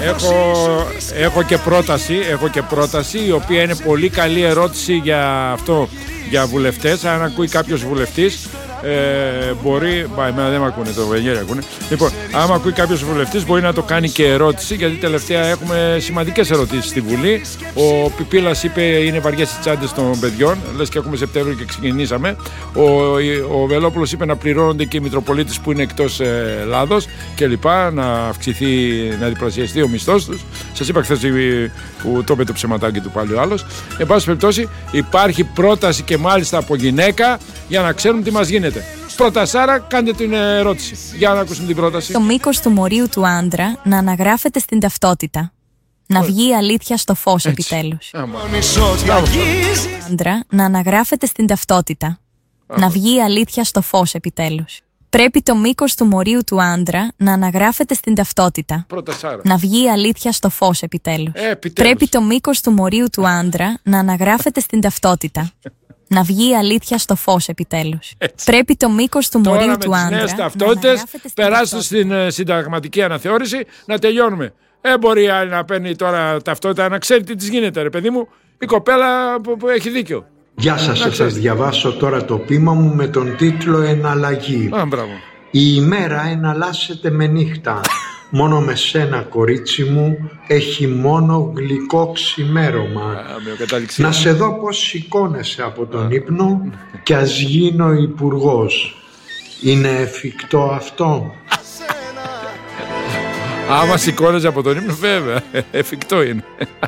Έχω και πρόταση, η οποία είναι πολύ καλή ερώτηση για αυτό, για βουλευτές. Αν ακούει κάποιος βουλευτής, μπορεί. Εμένα δεν με ακούνε, το Βενιέρη ακούνε. Λοιπόν, άμα ακούει κάποιος βουλευτής, μπορεί να το κάνει και ερώτηση, γιατί τελευταία έχουμε σημαντικές ερωτήσεις στη Βουλή. Ο Πιπίλας είπε είναι βαριές οι τσάντες των παιδιών, λες και έχουμε Σεπτέμβριο και ξεκινήσαμε. Ο Βελόπουλος είπε να πληρώνονται και οι Μητροπολίτες που είναι εκτός Ελλάδος και λοιπά, να αυξηθεί, να διπλασιαστεί ο μισθός τους. Σας είπα χθες που το είπε το ψεματάκι του πάλι ο άλλος. Εν πάση περιπτώσει, υπάρχει πρόταση και μάλιστα από γυναίκα για να ξέρουμε τι μας γίνεται. Πρώτα, Σάρα, κάντε την ερώτηση. Για να ακούσουμε την πρόταση. Το μήκος του μορίου του άντρα να αναγράφεται στην ταυτότητα. Να βγει η αλήθεια στο φως επιτέλους. Άντρα να αναγράφεται στην ταυτότητα. Να βγει η αλήθεια στο φως επιτέλους. Πρέπει το μήκος του μορίου του άντρα να αναγράφεται στην ταυτότητα. Πρώτα, Σάρα. Να βγει η αλήθεια στο φως επιτέλους. Πρέπει το μήκος του μορίου του άντρα να αναγράφεται στην ταυτότητα. Να βγει η αλήθεια στο φως επιτέλους. Πρέπει το μήκος του μορίου του άντρα. Νέες ταυτότητες, περάσουν στην συνταγματική αναθεώρηση, να τελειώνουμε. Μπορεί άλλη να παίρνει τώρα ταυτότητα, να ξέρει τι της γίνεται, ρε παιδί μου. Η κοπέλα που έχει δίκιο. Γεια σας, θα σας διαβάσω τώρα το ποίημα μου με τον τίτλο «Εναλλαγή». Η ημέρα εναλλάσσεται με νύχτα. Μόνο με σένα, κορίτσι μου, έχει μόνο γλυκό ξημέρωμα. Να σε δω πως σηκώνεσαι από τον ύπνο κι ας γίνω υπουργός. Είναι εφικτό αυτό? Άμα σηκώνεσαι από τον ύπνο, βέβαια, εφικτό είναι.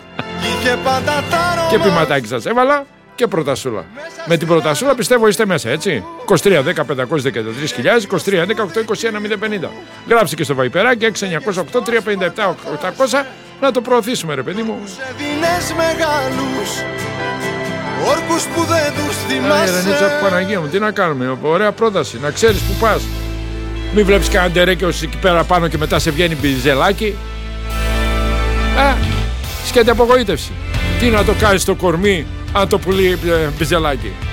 Και ποιηματάκι σας έβαλα και πρωτασούλα. Με την πρωτασούλα πιστεύω είστε μέσα, έτσι. 23 10 513 χιλιάδες, 23 11 821 050. Γράψτε και στο Βαϊπεράκι 6908 357 800 να το προωθήσουμε, ρε παιδί μου. Όρκους που δεν τους θυμάσαι. Ρενίτσα του Παναγία μου, τι να κάνουμε? Ωραία πρόταση, να ξέρεις που πας. Μην βλέπεις κανένα ντερέκιος εκεί πέρα πάνω και μετά σε βγαίνει μπιζελάκι. Σκέτη απογοήτευση. Τι να το κάνεις στο κορμί αν το πουλεί μπιζελάκι?